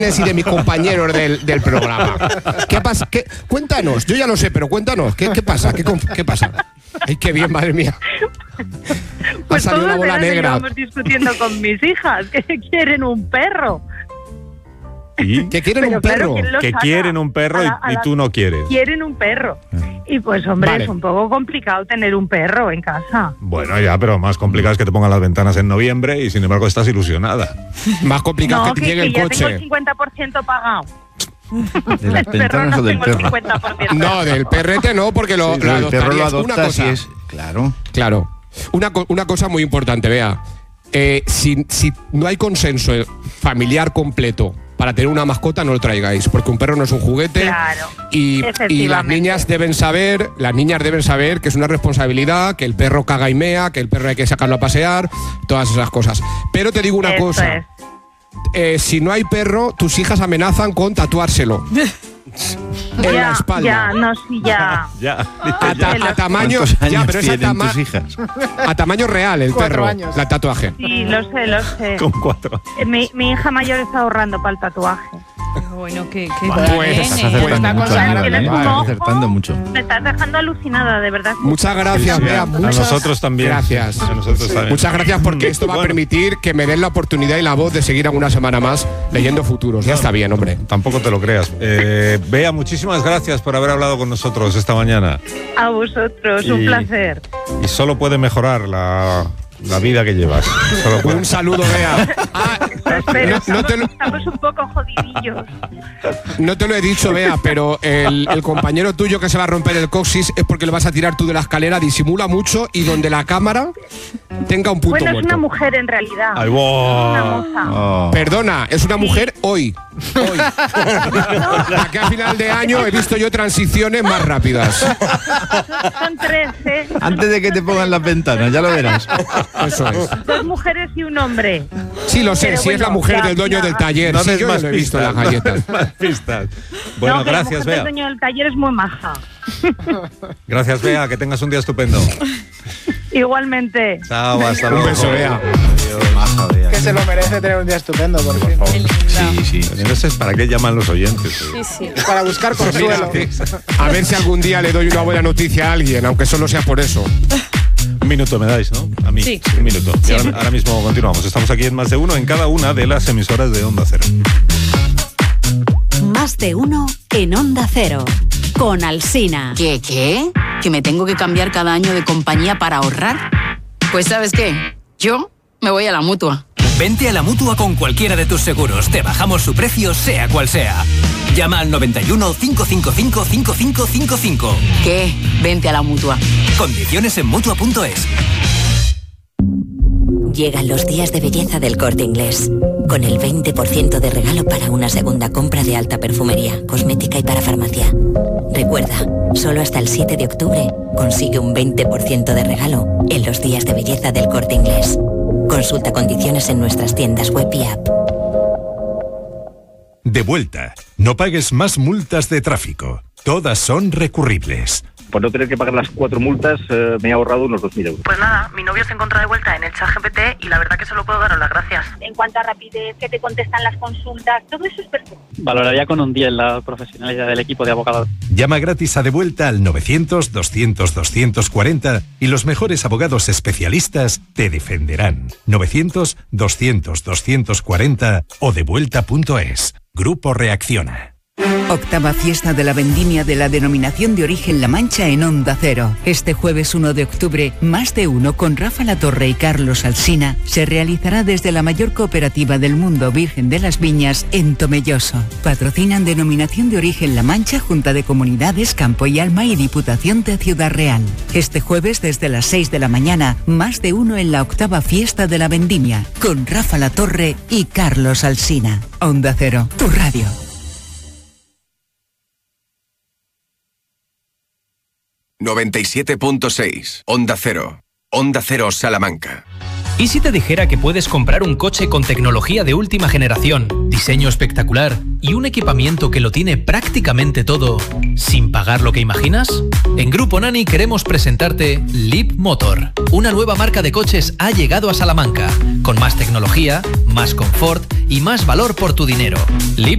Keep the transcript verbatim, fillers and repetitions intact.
y de mis compañeros del, del programa. ¿Qué pasa? ¿Qué? Cuéntanos, yo ya lo sé, pero cuéntanos, ¿qué, qué pasa? ¿Qué, ¿Qué pasa? Ay, qué bien, madre mía. Pues ha salido una bola negra. Estamos discutiendo con mis hijas, que quieren un perro. ¿Y? ¿Que quieren Pero un perro? claro, Que quieren un perro y, a la, a y tú no quieres. Quieren un perro. Y pues, hombre, Vale. es un poco complicado tener un perro en casa. Bueno, ya, pero más complicado es que te pongan las ventanas en noviembre y sin embargo estás ilusionada. Más complicado No, que que, te llegue que el ya coche. tengo el cincuenta por ciento pagado. ¿De las El perro ventanas no o del tengo el perro? cincuenta por ciento. No, del perrete no, porque lo, Sí, lo el perro lo adoptarías. Una adoptas y cosa, es... Claro. claro. Una, co- una cosa muy importante, vea. Eh, si, si no hay consenso familiar completo para tener una mascota, no lo traigáis, porque un perro no es un juguete. Claro, y, y las efectivamente. niñas deben saber, las niñas deben saber que es una responsabilidad, que el perro caga y mea, que el perro hay que sacarlo a pasear, todas esas cosas. Pero te digo una Eso cosa. es. Eh, si no hay perro, tus hijas amenazan con tatuárselo en ya, la espalda. Ya, no, sí, ya. Ya. A, ta- a tamaño, ¿Cuántos años ya, pero es a, tienen tama- tus hijas? a tamaño real el Cuatro perro, años. la tatuaje. Sí, lo sé, lo sé. Con cuatro. Eh, Mi, mi hija mayor está ahorrando para el tatuaje. Bueno, que, que Pues, bien, estás ¿eh? acertando Una mucho, cosa Aníbal, Tienes ¿eh? un Estás ojo. acertando mucho. Me estás dejando alucinada, de verdad. Muchas gracias, Sí, Bea. a Muchas nosotros también. Gracias. A nosotros también. Muchas gracias porque esto va a Bueno. permitir que me den la oportunidad y la voz de seguir alguna semana más leyendo futuros. Ya está bien, hombre. Tampoco te lo creas. Eh, Bea, muchísimas gracias por haber hablado con nosotros esta mañana. A vosotros, un Y- placer. Y solo puede mejorar la, la vida que llevas. Solo puede. Un saludo, Bea. Ah, Pero no, no te lo, estamos un poco jodidillos. no te lo he dicho, Bea, pero el, el compañero tuyo que se va a romper el coxis es porque le vas a tirar tú de la escalera, disimula mucho y donde la cámara tenga un punto Bueno, es muerto. una mujer en realidad. Ay, Es wow. una moza. Oh. Perdona, es una mujer hoy. Hoy. Aquí a final de año he visto yo transiciones más rápidas. Son tres, ¿eh? Antes de que te pongan las ventanas, ya lo verás. Eso es. Dos mujeres y un hombre. Sí, lo sé, Pero si es la bueno, mujer ya, del dueño ya. del taller. No Sí, des yo ya más lo he visto en las pistas, no galletas. des más pistas. Bueno, No, que gracias, la mujer Bea. del dueño del taller es muy maja. Gracias, Bea. Que tengas un día estupendo. Igualmente. Chao, hasta Un luego. beso, Bea. Maja, Bea. Que se lo merece tener un día estupendo, por fin. Qué linda. Sí, sí. Pero no sé para qué llaman los oyentes. Sí, sí. Para buscar consuelo. A ver si algún día le doy una buena noticia a alguien, aunque solo sea por eso. Un minuto me dais, ¿no? A mí. Sí. Un minuto. Y ahora, ahora mismo continuamos. Estamos aquí en Más de Uno en cada una de las emisoras de Onda Cero. Más de uno en Onda Cero. Con Alsina. ¿Qué, qué? ¿Que me tengo que cambiar cada año de compañía para ahorrar? Pues ¿sabes qué? Yo me voy a la Mutua. Vente a la Mutua con cualquiera de tus seguros. Te bajamos su precio, sea cual sea. Llama al noventa y uno, cinco cinco cinco, cinco cinco cinco cinco. ¿Qué? Vente a la Mutua. Condiciones en Mutua punto es. Llegan los días de belleza del Corte Inglés, con el veinte por ciento de regalo para una segunda compra de alta perfumería, cosmética y para farmacia. Recuerda, solo hasta el siete de octubre consigue un veinte por ciento de regalo en los días de belleza del Corte Inglés. Consulta condiciones en nuestras tiendas web y app. De vuelta. No pagues más multas de tráfico. Todas son recurribles. Por no tener que pagar las cuatro multas, eh, me he ahorrado unos dos mil euros. Pues nada, mi novio se encuentra de vuelta en el ChatGPT y la verdad que solo puedo daros las gracias. En cuanto a rapidez, que te contestan las consultas, todo eso es perfecto. Valoraría con un diez la profesionalidad del equipo de abogados. Llama gratis a De Vuelta al novecientos, doscientos, doscientos cuarenta y los mejores abogados especialistas te defenderán. novecientos, doscientos, doscientos cuarenta o devuelta punto es. Grupo Reacciona. Octava fiesta de la vendimia de la denominación de origen La Mancha en Onda Cero. Este jueves uno de octubre, Más de Uno con Rafa Latorre y Carlos Alsina se realizará desde la mayor cooperativa del mundo Virgen de las Viñas en Tomelloso. Patrocinan denominación de origen La Mancha, Junta de Comunidades, Campo y Alma y Diputación de Ciudad Real. Este jueves desde las seis de la mañana, Más de Uno en la octava fiesta de la vendimia con Rafa Latorre y Carlos Alsina. Onda Cero, tu radio. noventa y siete punto seis. Onda Cero. Onda Cero Salamanca. ¿Y si te dijera que puedes comprar un coche con tecnología de última generación, diseño espectacular y un equipamiento que lo tiene prácticamente todo sin pagar lo que imaginas? En Grupo Nani queremos presentarte Leap Motor. Una nueva marca de coches ha llegado a Salamanca, con más tecnología, más confort y más valor por tu dinero. Leap